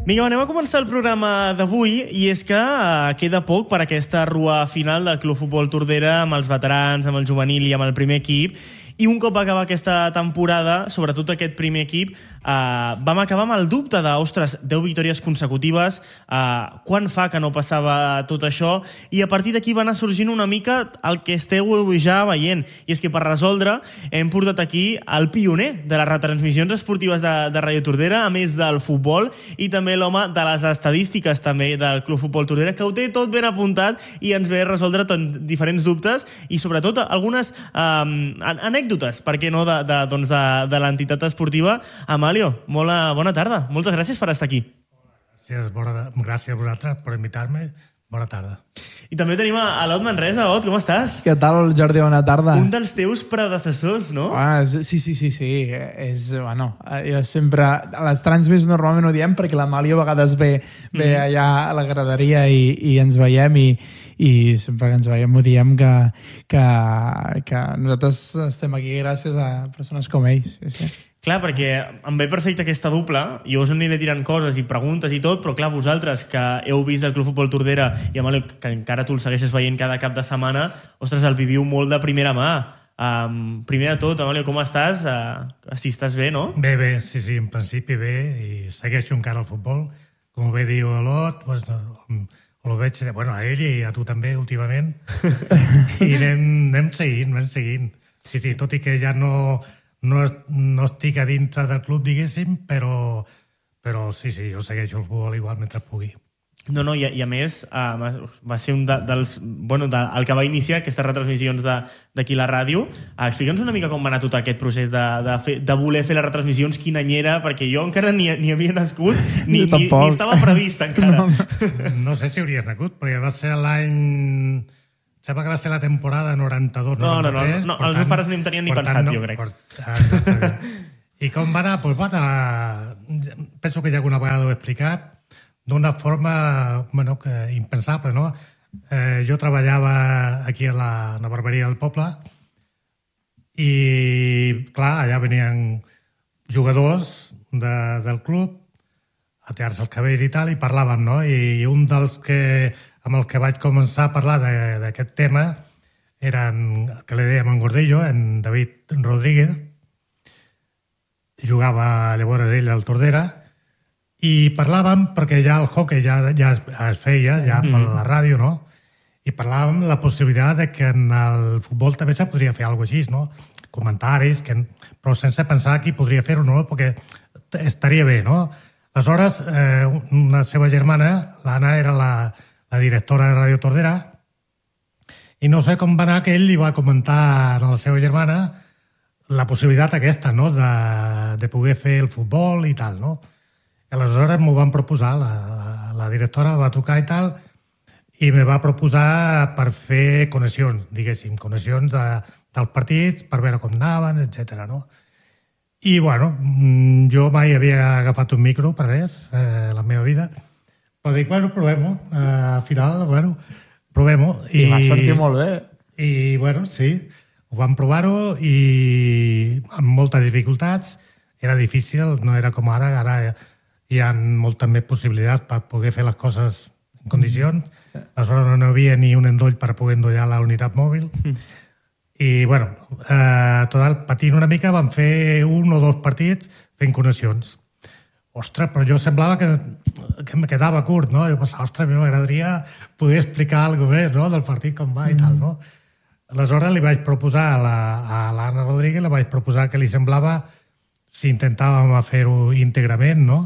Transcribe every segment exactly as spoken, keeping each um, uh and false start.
Vinga, anem a començar el programa d'avui i és que eh, queda poc per aquesta rua final del Club Futbol Tordera amb els veterans, amb el juvenil i amb el primer equip. I un cop va acabar aquesta temporada, sobretot aquest primer equip, eh, vam acabar amb el dubte de, ostres, deu victòries consecutives, eh, quan fa que no passava tot això? I a partir d'aquí va anar sorgint una mica el que esteu ja veient. I és que per resoldre hem portat aquí el pioner de les retransmissions esportives de, de Ràdio Tordera, a més del futbol, i també l'home de les estadístiques també del Club Futbol Tordera, que ho té tot ben apuntat i ens ve a resoldre tot, diferents dubtes i sobretot algunes eh, anècdotes, per què no, de, de, doncs de, de l'entitat esportiva. Amalio, molt bona tarda. Moltes gràcies per estar aquí. Gràcies, bona, gràcies a vosaltres per invitar-me. Bona tarda. I també tenim a l'Ot Manresa. Ot, com estàs? Què tal, Jordi? Bona tarda. Un dels teus predecessors, no? Ah, sí, sí, sí, sí. És, bueno, jo sempre... A les transmissions normalment ho diem perquè l'Amalio a vegades ve, ve mm. allà a la graderia i, i ens veiem i, i sempre que ens veiem ho diem que, que, que nosaltres estem aquí gràcies a persones com ells. Sí, sí. Clar, perquè em ve perfecte aquesta dupla, jo us aniré tirant coses i preguntes i tot, però clar, vosaltres que heu vist el Club Futbol Tordera i Amalio, que encara tu el segueixes veient cada cap de setmana, ostres, el viviu molt de primera mà. Um, primer de tot, Amalio, com estàs? Uh, si estàs bé, no? Bé, bé, sí, sí, en principi bé, i segueixo encara el futbol. Com bé diu l'Ot, pues, el veig, bueno, a ell i a tu també, últimament, i anem, anem seguint, anem seguint. Sí, sí, tot i que ja no... No, no estic a dintre del club, diguéssim, però, però sí, sí, jo segueixo el futbol igual mentre pugui. No, no, i a, i a més uh, va ser un de, dels... Bueno, de, el que va iniciar aquestes retransmissions d'aquí la ràdio. Uh, Explica'ns una mica com va anar tot aquest procés de, de, fer, de voler fer les retransmissions, quina any era, perquè jo encara ni, ni havia nascut, ni, ni, ni estava previst encara. No, no sé si hauries nascut, però va ser l'any... Sembla que va ser la temporada noranta-dos noranta-tres. No, no, no, no. Els meus pares ni em tenien ni pensat, no, jo crec. Per, I com va anar? Pues va anar, penso que ja alguna vegada ho he explicat, d'una forma, bueno, que impensable, no? Eh, jo treballava aquí a la, a la barberia del poble i, clar, allà venien jugadors de, del club a tallar-se els cabells i tal, i parlàvem, no? I un dels que... amb el que vaig començar a parlar d'aquest tema era, que li dèiem en Gordillo, en David Rodríguez, jugava llavors ell al Tordera, i parlàvem, perquè ja el hockey ja, ja es, es feia, ja per la ràdio, no? I parlàvem la possibilitat de que en el futbol també se podria fer alguna cosa així, no? Comentaris, que, però sense pensar qui podria fer-ho, no? Perquè estaria bé, no? Aleshores, eh, una seva germana, l'Anna, era la la directora de Ràdio Tordera, i no sé com va anar que ell li va comentar a la seva germana la possibilitat aquesta, no?, de, de poder fer el futbol i tal, no? I aleshores m'ho van proposar, la, la, la directora va tocar i tal, i me va proposar per fer connexions, diguéssim, connexions de, dels partits, per veure com anaven, etcètera, no? I, bueno, jo mai havia agafat un micro per res, eh, la meva vida, però dic, bueno, provem-ho. Uh, al final, bueno, provem-ho. I, I va sortir molt bé. I, bueno, sí, ho vam provar-ho i amb moltes dificultats. Era difícil, no era com ara. Ara hi ha moltes més possibilitats per poder fer les coses en condicions. Aleshores no hi havia ni un endoll per poder endollar la unitat mòbil. I, bueno, uh, total, patint una mica, vam fer un o dos partits fent connexions. Ostres, però jo semblava que, que em quedava curt, no? Jo pensava, ostres, m'agradaria poder explicar alguna més, no?, del partit com va i tal, no? Aleshores li vaig proposar a l'Anna Rodríguez, li vaig proposar que li semblava si intentàvem fer-ho íntegrament, no?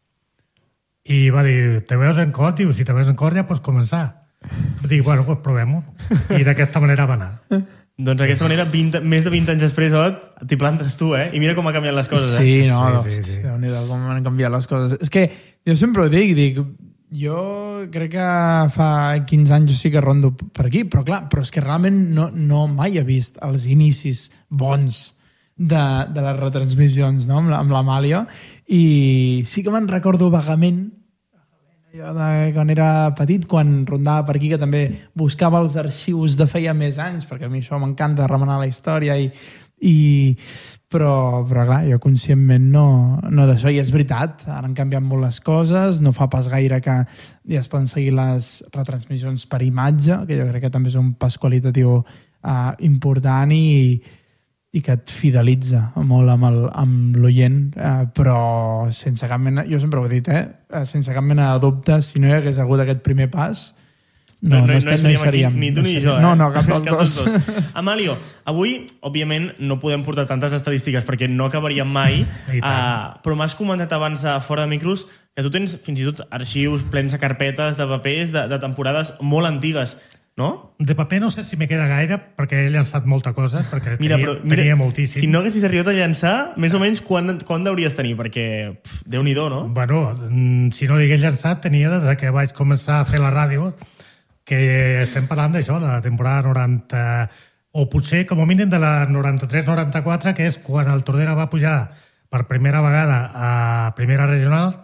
I va dir, te veus en cor? Diu, si te veus en cor ja pots començar. Dic, bueno, doncs provem-ho. I d'aquesta manera va anar. Doncs d'aquesta manera, vint, més de vint anys després, Ot, t'hi plantes tu, eh? I mira com ha canviat les coses, eh? Sí, no, sí, sí, sí. Déu-n'hi-do, com han canviat les coses. És que jo sempre ho dic, dic, jo crec que fa quinze anys jo sí que rondo per aquí, però clar, però és que realment no, no mai he vist els inicis bons de, de les retransmissions, no?, amb, amb l'Amàlia, i sí que me'n recordo vagament jo de quan era petit, quan rondava per aquí, que també buscava els arxius de feia més anys, perquè a mi això m'encanta, remenar la història, i, i però, però clar, jo conscientment no, no d'això, i és veritat, ara han canviat molt les coses, no fa pas gaire que ja es poden seguir les retransmissions per imatge, que jo crec que també és un pas qualitatiu uh, important i, i que et fidelitza molt amb el- amb l'oient, uh, però sense cap mena, jo sempre ho he dit, eh? Uh, sense cap mena de dubte, si no hi hagués hagut aquest primer pas, no, no, no, estem, no hi seríem. Aquí, ni tu no ni seríem. jo, eh? No, no, cap dels Cap dels dos. dos. Amalio, avui, òbviament, no podem portar tantes estadístiques perquè no acabaríem mai, I tant. uh, però m'has comentat abans, uh, fora de micros, que tu tens fins i tot arxius plens de carpetes, de papers, de, de temporades molt antigues, no? De paper no sé si me queda gaire, perquè he llançat molta cosa, perquè Mira, tenia, però, mira, tenia moltíssim. si no haguessis arribat a llançar, més o menys quan, quan deuries tenir? Perquè, pf, Déu-n'hi-do, no? Bueno, mm, si no l'hagués llançat, tenia des que vaig començar a fer la ràdio, que estem parlant d'això, de la temporada noranta, o potser com a mínim de la noranta-tres noranta-quatre, que és quan el Tordera va pujar per primera vegada a primera regional,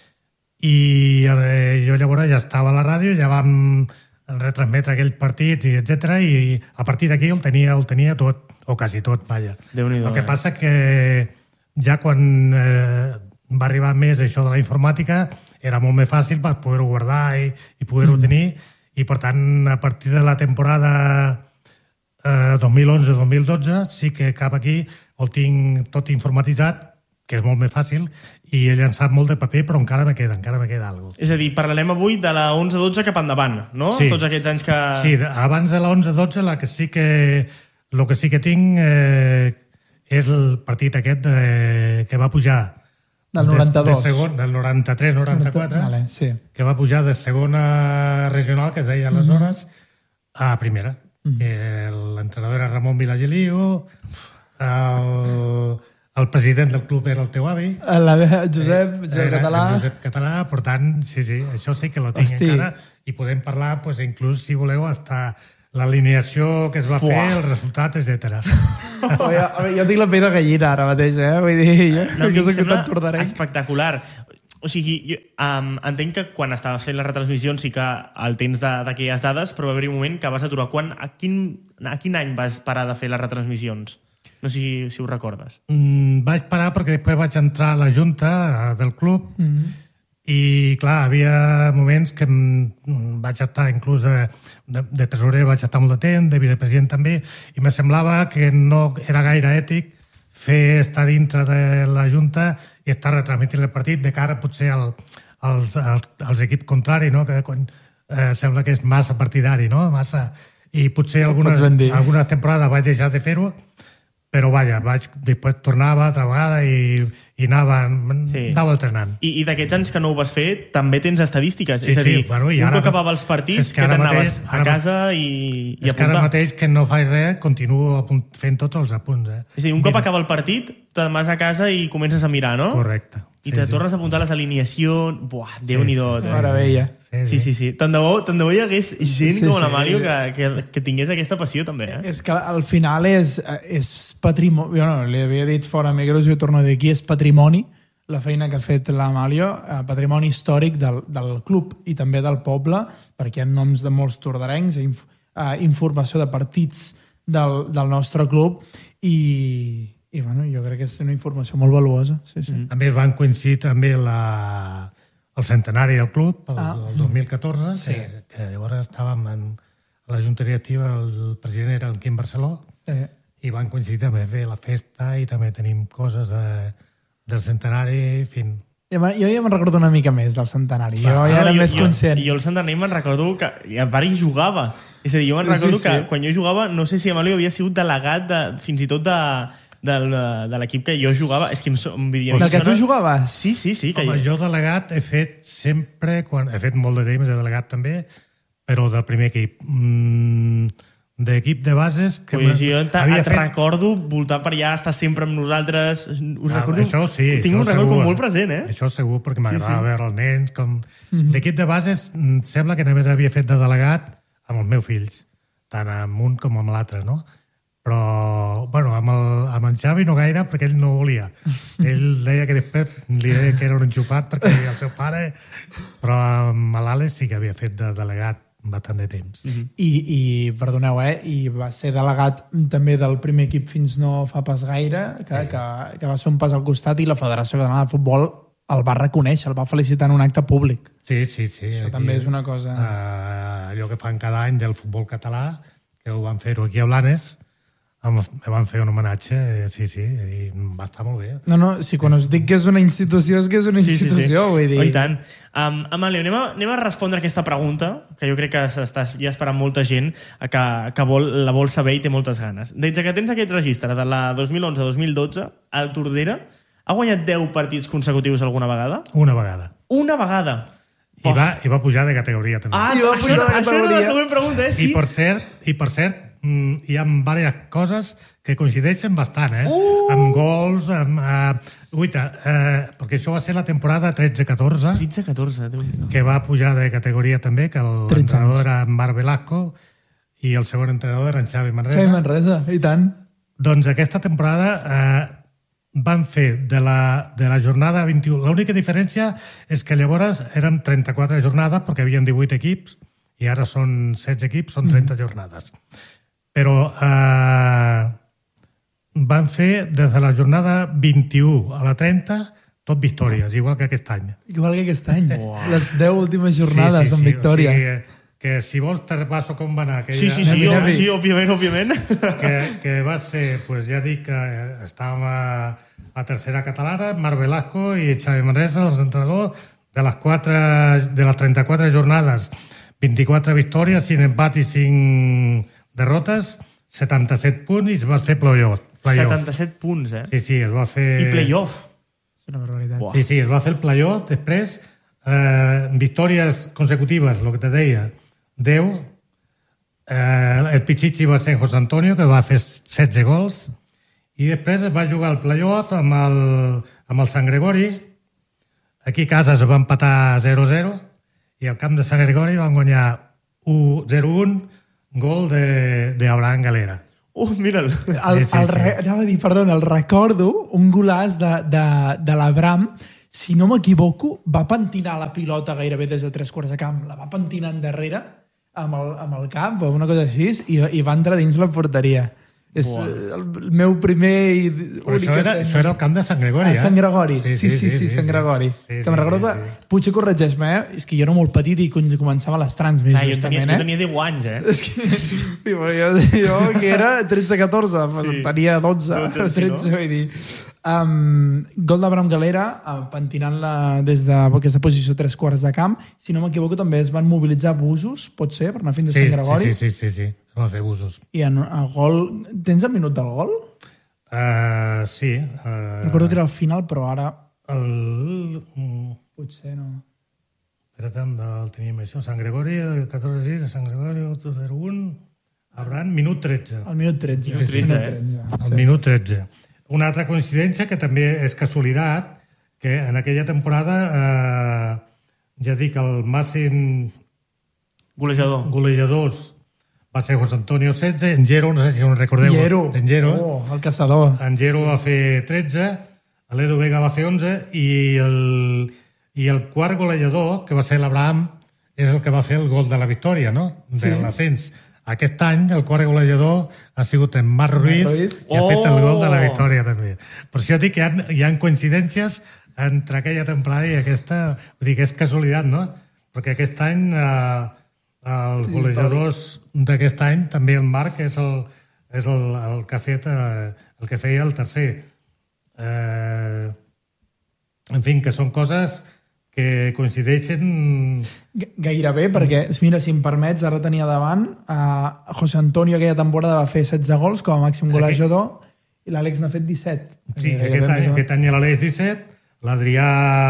i eh, jo llavors ja estava a la ràdio, ja vam retransmetre aquells partits, i etcètera, i a partir d'aquí el tenia, el tenia tot, o quasi tot, vaja. Déu-n'hi-do, El que eh? passa que ja quan eh, va arribar més això de la informàtica era molt més fàcil per poder-ho guardar i, i poder-ho mm. tenir, i per tant a partir de la temporada eh, dos mil onze dos mil dotze sí que cap aquí el tinc tot informatitzat, que és molt més fàcil, i he llançat molt de paper, però encara me queda, encara me queda alguna cosa. És a dir, parlarem avui de la onze dotze cap endavant, no? Sí. Tots aquests anys que... Sí, abans de la onze dotze la que sí que, el que sí que tinc eh, és el partit aquest de, que va pujar Del noranta-dos. De, de segon, del noranta-tres noranta-quatre, Vale, sí. que va pujar de segona regional, que es deia aleshores, a primera. Mm. L'entrenador era Ramon Vilageliu, el, el president del club era el teu avi, La, Josep, Josep era Català. el Josep Català, per tant, sí, sí, això sí que lo tinc Hosti. encara, i podem parlar, pues, inclús, si voleu, hasta l'alineació que es va Fuà. fer, el resultat, etcètera. Oh, jo, jo tinc la pell de gallina ara mateix, eh? Vull dir, jo, No, a mi que em soc sembla tan tordarenc. espectacular. O sigui, jo, um, entenc que quan estaves fent les retransmissions sí que el tens de- d'aquelles dades, però va haver un moment que vas aturar. Quan, a, quin, a quin any vas parar de fer les retransmissions? No sé si, si ho recordes. Mm, vaig parar perquè després vaig entrar a la junta eh, del club, Mm -hmm. i clar, havia moments que mm, vaig estar inclús de, de, de tresorer, vaig estar molt de temps, de vicepresident també, i me semblava que no era gaire ètic fer estar dintre de la junta i estar retransmitint el partit de cara potser al, als, als, als equips contraris, no? Que quan, eh, sembla que és massa partidari, no? Massa... I potser algunes, Pots ben dir. algunes temporades vaig deixar de fer-ho, però vaja, vaig, després tornava altra vegada i, i anava, Sí. anava alternant. I, i d'aquests anys que no ho vas fer, també tens estadístiques. Sí, és a sí, dir, bueno, i un ara- cop acabava els partits, és que que ara t'anaves mateix- a ara- casa i, i És que ara apuntar. mateix que no faig res, continuo apunt, fent tots els apunts. Eh? És a dir, un cop Mira, acaba el partit, te'n vas a casa i comences a mirar, no? Correcte. I te tornes a apuntar les alineacions. Buah, Déu-n'hi-do. sí, Sí, Meravella. sí, sí. sí. Tant de bo, tant de bo hi hagués gent Sí, com sí. la Mario que, que, que tingués aquesta passió, també. Eh? És que al final és, és patrimoni... Jo no, li havia dit fora micros i ho torno a dir aquí, és patrimoni la feina que ha fet l'Amalio, eh, patrimoni històric del, del club i també del poble, perquè hi ha noms de molts tordarencs, inf, eh, informació de partits del, del nostre club i, i bueno, jo crec que és una informació molt valuosa. Sí, sí. Mm. A més, van coincidir també la, el centenari del club, el, Ah. el dos mil catorze, Sí. que, que llavors estàvem en a la Junta Directiva, el president era el Quim Barceló, Eh, i van coincidir també a fer la festa i també tenim coses de, del centenari, en fi. jo, me- jo ja me'n recordo una mica més del centenari. Jo Va, ja era jo, més jo, conscient. Jo el centenari me'n recordo que el pare hi jugava. És a dir, jo me'n Sí, recordo sí. que quan jo jugava, no sé si Amalio havia sigut delegat de, fins i tot de, de, de l'equip que jo jugava. És que em, so- em diria... Del que tu jugaves? Sí, sí, sí. Que Home, jo... jo delegat he fet sempre, quan, he fet molt de temps de delegat també, però del primer equip. Mm, d'equip de bases... Que Pues jo et, havia et fet- recordo voltar per allà, estar sempre amb nosaltres. Us Ah, recordo, això sí. Tinc això un record segur. com molt present, eh? Això segur, perquè m'agradava sí. veure els nens. Com... Mm -hmm. D'equip de bases, mm, sembla que només havia fet de delegat amb els meus fills, tant amb un com amb l'altre, no? Però, bueno, amb, el, amb en Xavi no gaire, perquè ell no volia. Ell deia que després li deia que era un enxufat perquè el seu pare, però amb l'Àlex sí que havia fet de delegat bastant de temps. Mm-hmm. I, I, perdoneu, eh? I va ser delegat també del primer equip fins no fa pas gaire, que, sí. que, que va ser un pas al costat i la Federació Catalana de Futbol el va reconèixer, el va felicitar en un acte públic. Sí, sí, sí. Això aquí, també és una cosa... Uh, allò que fan cada any del futbol català, que ho van fer aquí a Blanes, em van fer un homenatge, sí, sí, i va estar molt bé. No, no, si quan us dic que és una institució, és que és una sí, institució, sí, sí. vull dir... Oh, i tant. Um, Amalio, anem a, anem a respondre aquesta pregunta, que jo crec que s'està ja esperant molta gent, que, que vol, la vol saber i té moltes ganes. Des que tens aquest registre de la dos mil onze a dos mil dotze, el Tordera ha guanyat deu partits consecutius alguna vegada? Una vegada. Una vegada? I va, i va pujar de categoria, també. Ah, I va això, pujar de això era la categoria. següent pregunta, eh? Sí? I per cert, i per cert hi ha diverses coses que coincideixen bastant, eh? Uh! Amb gols, amb... Uh, uita, uh, perquè això va ser la temporada tretze catorze, tretze catorze, déu-n'hi-do. que va pujar de categoria també, que l'entrenador era Marc Velasco i el segon entrenador era en Xavi Manresa. Xavi Manresa, i tant. Doncs aquesta temporada eh, van fer de la, de la jornada vint-i-u... L'única diferència és que llavors eren trenta-quatre jornades perquè hi havia divuit equips i ara són setze equips, són trenta mm. jornades. Però eh, van fer des de la jornada vint-i-u a la trenta tot victòries, igual que aquest any. Igual que aquest any. Wow. Les deu últimes jornades sí, sí, amb sí, victòria. O sigui, que si vols te repasso com va anar aquella... Sí, sí, sí, Anem, oh, anem. sí, òbviament, òbviament. Que, que va ser, pues ja dic que estàvem a, a tercera catalana, Marc Velasco i Xavi Manresa, els entrenadors, de les, quatre, de les trenta-quatre jornades, vint-i-quatre victòries, cinc empats i cinc derrotes, setanta-set punts i es va fer playoff. playoff. setanta-set punts, eh? Sí, sí, es va fer... I playoff. És una barbaritat. Buah. Sí, sí, es va fer el playoff. Després, eh, victòries consecutives, el que te deia, deu. Eh, el Pichichi va ser José Antonio, que va fer setze gols. I després es va jugar el playoff amb el, amb el Sant Gregori. Aquí a casa es va empatar zero a zero i al camp de Sant Gregori van guanyar u zero un, gol d'Abraham Galera. Uh, mira'l. El, Sí, sí, el, sí. re, anava a dir, perdona, el recordo, un golaç de, de, de l'Abram, si no m'equivoco, va pentinar la pilota gairebé des de tres quarts de camp, la va pentinar endarrere amb el, amb el camp o una cosa així i, i va entrar dins la porteria. És Buah. el, el meu primer i Però únic això era, escena. això era el camp de Sant Gregori, Ah, eh? Sant Gregori, sí, sí, sí, sí, Sant Gregori. Sí, que me'n recordo sí, que, sí. potser corregeix-me, eh? És que jo era molt petit i començava les trans més Clar, jo, tenia, justament, jo eh? tenia deu anys, eh? És que, sí, però jo, jo que era tretze catorze, pues Sí. tenia dotze, dotze, sí, no? tretze, vull dir. Um, gol d'Abraham Galera, uh, pentinant-la des d'aquesta posició tres quarts de camp. Si no m'equivoco, també es van mobilitzar busos, pot ser, per anar fins a Sí, Sant Gregori. sí, sí, sí, sí, sí. Es van fer usos. I en el gol... Tens el minut del gol? Uh, sí. Uh, Recordo que era al final, però ara el... mm, potser no. Espera't, el teníem això. Sant Gregori, el catorze sis, Sant Gregori, el zero un, Abraham, minut tretze. Al minut tretze. Minut tretze, eh? Al sí. minut tretze. Una altra coincidència, que també és casualitat, que en aquella temporada, eh, ja dic, el màxim Golejador. golejadors va ser José Antonio setze, en Gero, no sé si ho recordeu. Llero. En Gero. Oh, el caçador. En Gero va fer tretze, l'Edu Vega va fer onze i el, i el quart golejador, que va ser l'Abraham, és el que va fer el gol de la victòria, no? De Sí. l'ascens. Aquest any el quart golejador ha sigut en Marc Ruiz, Ruiz. i ha fet el gol de la Oh! victòria també. Per això dic que hi ha, hi ha coincidències entre aquella temporada i aquesta. Vull dir que és casualitat, no? Perquè aquest any eh, els golejadors d'aquest any, també el Marc és el, és el, el que ha fet eh, el que feia el tercer. Eh, en fi, que són coses que coincideixen. G- Gairebé, perquè, mira, si em permets, ara tenia davant, uh, José Antonio aquella temporada va fer setze gols com a màxim golejador i l'Àlex n'ha fet disset. Sí, Gairebé aquest any, més o- aquest any l'Aleix disset, l'Adrià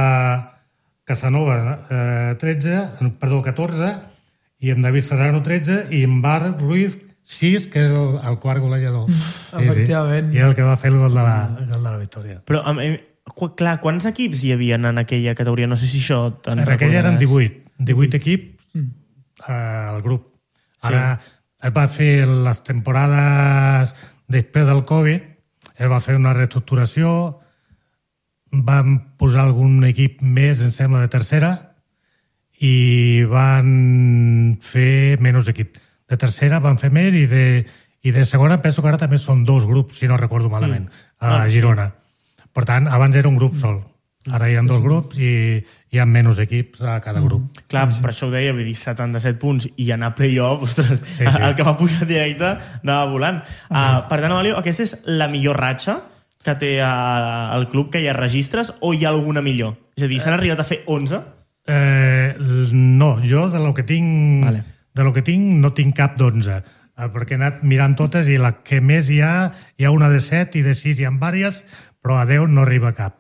Casanova eh, tretze, perdó, catorze, i en David Serrano tretze, i en Marc Ruiz sis, que és el, el quart golejador. Efectivament. I el que va fer el gol de la, el gol de la victòria. Però, am- em, qu- clar, quants equips hi havia en aquella categoria? No sé si això te'n En aquella eren recordaràs. divuit. divuit equips Mm. eh, al grup. Ara es va fer les temporades després del Covid, es va fer una reestructuració, van posar algun equip més, em sembla, de tercera, i van fer menys equip. De tercera van fer més i de, i de segona penso que ara també són dos grups, si no recordo malament, mm. a Girona. Per tant, abans era un grup sol. Ara hi ha dos grups i hi ha menys equips a cada grup. Mm. Clar, per això ho deia, vull dir, setanta-set punts i anar a play-off, ostres, sí, sí. el que va pujar directe anava volant. Uh, per tant, Amalio, aquesta és la millor ratxa que té el club, que hi ha registres, o hi ha alguna millor? És a dir, s'han arribat a fer onze? Eh, no, jo de lo que tinc, vale. de lo que tinc no tinc cap d'onze, perquè he anat mirant totes i la que més hi ha, hi ha una de set i de sis hi ha vàries, però a deu no arriba cap.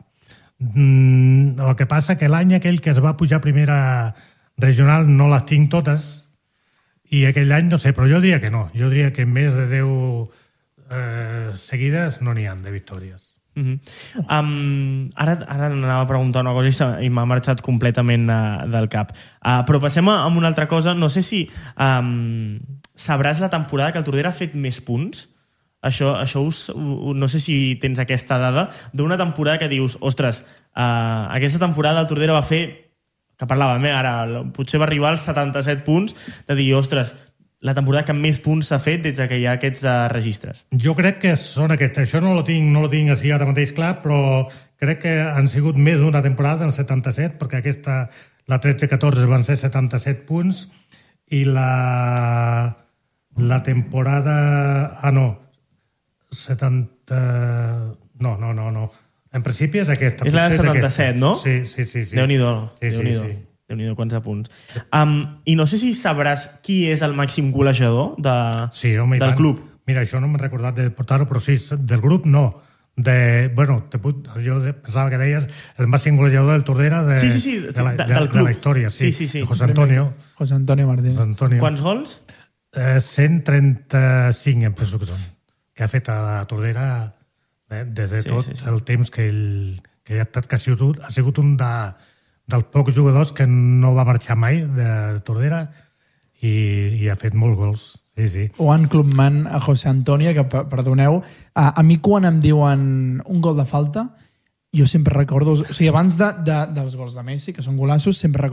Mm, el que passa que l'any aquell que es va pujar a primera regional no les tinc totes i aquell any no sé, però jo diria que no, jo diria que més de deu eh, seguides no n'hi ha de victòries. Uh-huh. um, ara, ara anava a preguntar una cosa i m'ha marxat completament uh, del cap, uh, però passem a, a una altra cosa. No sé si um, sabràs la temporada que el Tordera ha fet més punts. Això, això us, no sé si tens aquesta dada d'una temporada que dius, ostres, uh, aquesta temporada el Tordera va fer, que parlàvem, eh, ara potser va arribar als setanta-set punts, de dir, ostres, la temporada que més punts s'ha fet des que hi ha aquests uh, registres. Jo crec que són aquests. Això no lo tinc, no lo tinc així ara mateix clar, però crec que han sigut més d'una temporada en setanta-set, perquè aquesta, la tretze catorze van ser setanta-set punts i la, la temporada... Ah, no, setanta... No, no, no, no. En principi és aquesta. És la de setanta-set, no? Sí, sí, sí. sí. Déu-n'hi-do. Sí, sí, Déu-n'hi-do. sí. Déu-n'hi-do, quants apunts. Um, I no sé si sabràs qui és el màxim golejador de, sí, home, del tant. club. Mira, això no m'he recordat de portar-ho, però sí, del grup no. De, bueno, te puc, jo pensava que deies el màxim golejador del Tordera de, sí, sí, sí, de, la, de, de, del club. de la història, sí. Sí, sí, sí. De José Antonio. José Antonio Martínez. José Antonio. Quants gols? Eh, cent trenta-cinc, em penso que són, que ha fet a la Tordera eh, des de sí, tot sí, sí. el temps que, ell, que ha estat, que ha sigut, ha sigut un de, dels pocs jugadors que no va marxar mai de Tordera i, i ha fet molts gols. Sí, sí. Juan Clubman a José Antonio, que, perdoneu, a, a mi quan em diuen un gol de falta, jo sempre recordo... O sigui, abans de, de, dels gols de Messi, que són golassos, sempre recordo